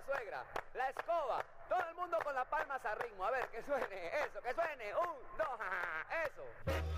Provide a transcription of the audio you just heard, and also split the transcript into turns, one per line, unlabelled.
suegra, la escoba, todo el mundo con las palmas a ritmo. A ver, que suene, eso, que suene. Un, dos, eso.